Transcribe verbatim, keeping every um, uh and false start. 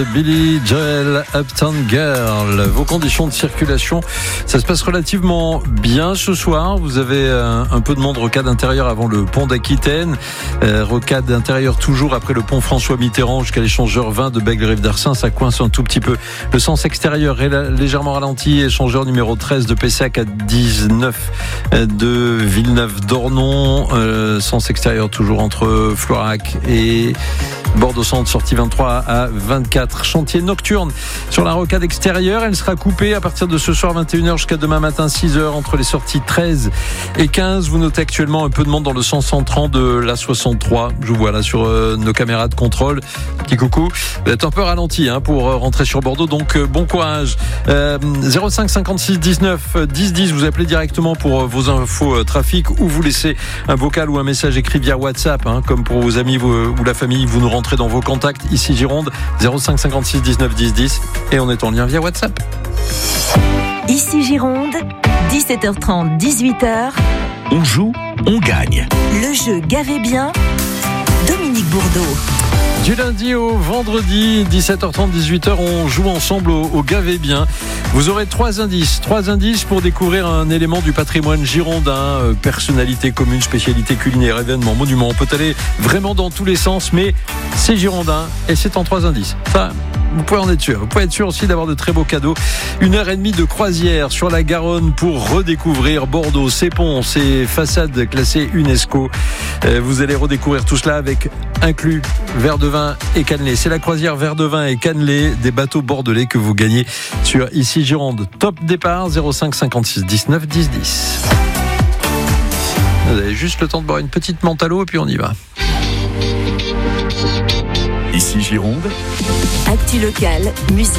Billy Joel, Uptown Girl. Vos conditions de circulation, ça se passe relativement bien ce soir. Vous avez un, un peu de monde rocade intérieure avant le pont d'Aquitaine, euh, rocade intérieure toujours après le pont François Mitterrand jusqu'à l'échangeur vingt de Bègle-Rive d'Arcin. Ça coince un tout petit peu. Le sens extérieur est légèrement ralenti. Échangeur numéro treize de Pessac à dix-neuf de Villeneuve-d'Ornon. Euh, sens extérieur toujours entre Floirac et Bordeaux Centre, sortie vingt-trois à vingt-quatre. Chantier nocturne sur la rocade extérieure. Elle sera coupée à partir de ce soir vingt et une heures jusqu'à demain matin six heures entre les sorties treize et quinze. Vous notez actuellement un peu de monde dans le sens entrant de l'A soixante-trois. Je vous vois là sur euh, nos caméras de contrôle. Petit coucou. Vous êtes un peu ralenti hein, pour euh, rentrer sur Bordeaux, donc euh, bon courage. Euh, zéro cinq cinquante-six dix-neuf dix dix, vous appelez directement pour euh, vos infos euh, trafic ou vous laissez un vocal ou un message écrit via WhatsApp, hein, comme pour vos amis vous, ou la famille. Vous nous rentrez dans vos contacts ici Gironde, zéro cinq cinquante-six dix-neuf dix dix, et on est en lien via WhatsApp. Ici Gironde, dix-sept heures trente, dix-huit heures. On joue, on gagne. Le jeu Gavez bien, Dominique Bourdeau. Du lundi au vendredi, dix-sept heures trente, dix-huit heures, on joue ensemble au, au Gavez bien. Vous aurez trois indices, trois indices pour découvrir un élément du patrimoine girondin, euh, personnalité commune, spécialité culinaire, événement, monument. On peut aller vraiment dans tous les sens, mais c'est girondin et c'est en trois indices. Ça, vous pouvez en être sûr. Vous pouvez être sûr aussi d'avoir de très beaux cadeaux. Une heure et demie de croisière sur la Garonne pour redécouvrir Bordeaux, ses ponts, ses façades classées UNESCO. Euh, vous allez redécouvrir tout cela avec inclus verre de vin et cannelé. C'est la croisière verre de vin et cannelé des bateaux bordelais que vous gagnez sur Ici Gironde. Top départ zéro cinq cinquante-six dix-neuf dix dix. Vous avez juste le temps de boire une petite menthe à l'eau et puis on y va. Ici Gironde. Actu locale, musique.